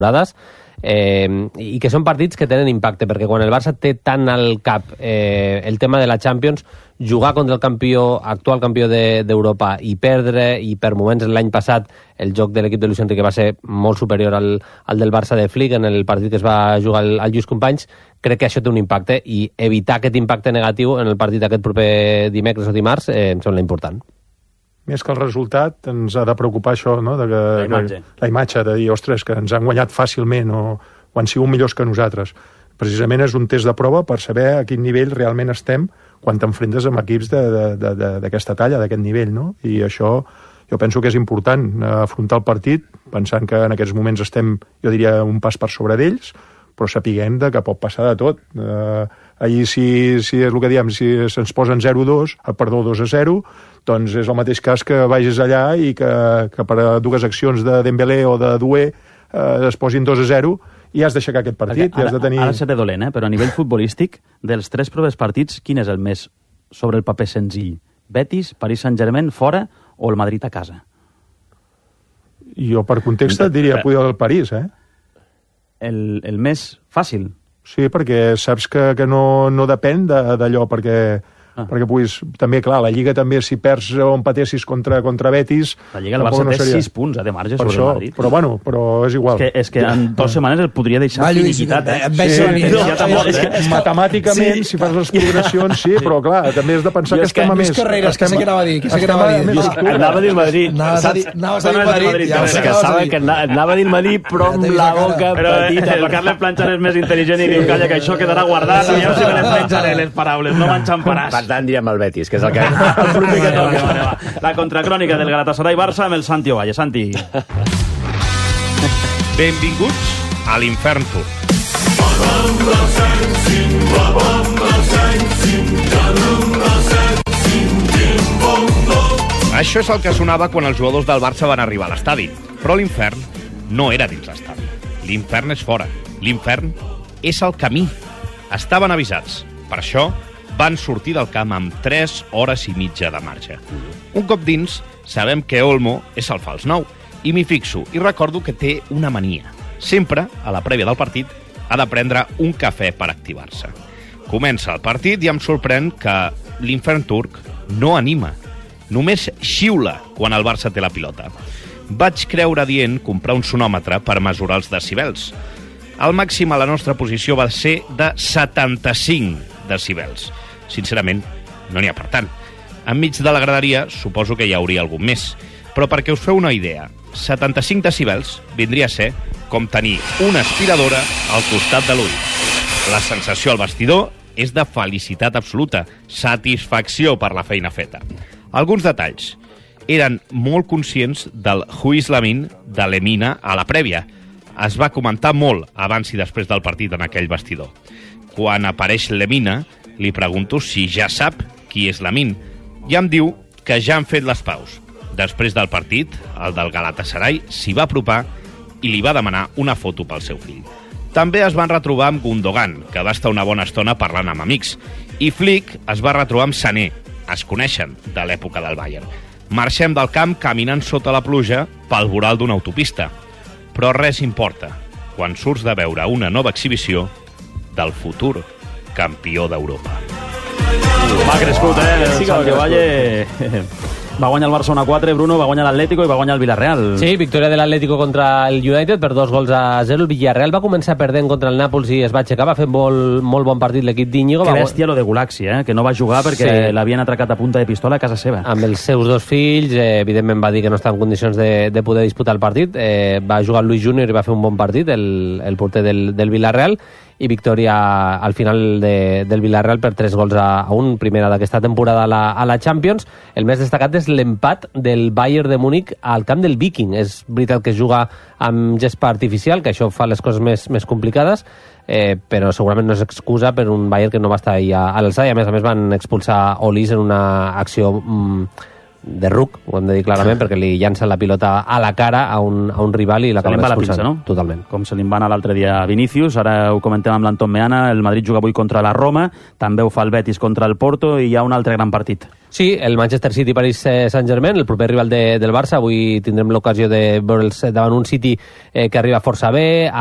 i que són partits que tenen impacte, perquè quan el Barça té tant al cap el tema de la Champions, jugar contra el actual campió d'Europa i perdre, i per moments l'any passat el joc de l'equip de Luis Enrique va ser molt superior al del Barça de Flick en el partit que es va jugar al Lluís Companys, crec que això té un impacte, i evitar aquest impacte negatiu en el partit aquest proper dimecres o dimarts em sembla important. Més que el resultat, ens ha de preocupar això, no? La imatge, de dir, ostres, que ens han guanyat fàcilment o han sigut millors que nosaltres. Precisament és un test de prova per saber a quin nivell realment estem quan t'enfrentes amb equips d'aquesta talla, d'aquest nivell, no? I això jo penso que és important, afrontar el partit pensant que en aquests moments estem, jo diria, un pas per sobre d'ells, però sapiguem que pot passar de tot. Ahir, si és el que diem, si se'ns posen 2-0, doncs és el mateix cas que vagis allà i que per a dues accions de Dembélé o de Doué es posin 2-0 i has d'aixecar aquest partit. Ara seré dolent, però a nivell futbolístic, dels 3 propers partits, quin és el més sobre el paper senzill? Betis, Paris Saint-Germain fora o el Madrid a casa? Jo per context et diria poder el París, El més fàcil? Sí, perquè saps que no depèn d'allò, perquè puguis... També, clar, la Lliga també, si perds o empatessis contra Betis... La Lliga, el Barça té 6 punts de marge sobre el Madrid. Però bueno, és igual. És que en 2 setmanes el podria deixar finiquitat. Matemàticament, si fas les progressions, sí, però clar, també has de pensar que estem a més... Carreras, que sé que anava a dir. Anava a dir el Madrid. Anaves a dir el Madrid. Anava a dir el Madrid, però amb la boca petita. El Carles Planchar és més intel·ligent i diu, calla, que això quedarà guardat. Ja si me les menjaré les paraules, no m'enxamparàs. Per tant, direm el Betis, que és el proper que toca. La contracrònica del Galatasaray-Barça amb el Santi Ovalle. Santi. Benvinguts a l'Infern Tour. Això és el que sonava quan els jugadors del Barça van arribar a l'estadi. Però l'infern no era dins l'estadi. L'infern és fora. L'infern és el camí. Estaven avisats. Per això van sortir del camp amb 3 hores i mitja de marxa. Un cop dins, sabem que Olmo és el fals 9, i m'hi fixo, i recordo que té una mania. Sempre, a la prèvia del partit, ha de prendre un cafè per activar-se. Comença el partit i em sorprèn que l'infern turc no anima. Només xiula quan el Barça té la pilota. Vaig creure dient comprar un sonòmetre per mesurar els decibels. El màxim a la nostra posició va ser de 75 decibels. Sincerament, no n'hi ha per tant. Enmig de la graderia suposo que hi hauria algun més. Però perquè us feu una idea, 75 decibels vindria a ser com tenir una aspiradora al costat de l'ull. La sensació al vestidor és de felicitat absoluta, satisfacció per la feina feta. Alguns detalls. Eren molt conscients del Huis Lamin de Lemina a la prèvia. Es va comentar molt abans i després del partit en aquell vestidor. Quan apareix Lemina, li pregunto si ja sap qui és Lamin. I em diu que ja han fet les paus. Després del partit, el del Galatasaray s'hi va apropar i li va demanar una foto pel seu fill. També es van retrobar amb Gundogan, que va estar una bona estona parlant amb amics. I Flick es va retrobar amb Sané. Es coneixen de l'època del Bayern. Marxem del camp caminant sota la pluja pel voral d'una autopista. Però res importa quan surts de veure una nova exhibició del futur campió d'Europa. Va crescut, el Santi Ovalle. Va guanyar el Barça 1-4, Bruno, va guanyar l'Atlético i va guanyar el Villarreal. Sí, victòria de l'Atlético contra el United per 2-0. El Villarreal va començar perdent contra el Nàpols i es va aixecar, va fer molt bon partit l'equip d'Íñigo. Que bèstia lo de Gulaxi, que no va jugar perquè l'havien atracat a punta de pistola a casa seva. Amb els seus 2 fills, evidentment va dir que no estava en condicions de poder disputar el partit. Va jugar Luis Júnior i va fer un bon partit, el porter del Villarreal, i victòria al final del Villarreal per 3-1, primera d'aquesta temporada a la Champions. El més destacat és l'empat del Bayern de Múnich al camp del Viking. És veritat que juga amb gespa artificial, que això fa les coses més complicades, però segurament no és excusa per un Bayern que no va estar ahí a l'alçada, i a més van expulsar Olis en una acció de ruc, ho hem de dir clarament, perquè li llança la pilota a la cara a un rival i l'acaben expulsant. No? Totalment. Com se li va anar l'altre dia a Vinícius, ara ho comentem amb l'Anton Meana, el Madrid juga avui contra la Roma, també ho fa el Betis contra el Porto i hi ha un altre gran partit. Sí, el Manchester City-Paris Saint-Germain, el proper rival del Barça. Avui tindrem l'ocasió de veure'ls davant un City que arriba força bé,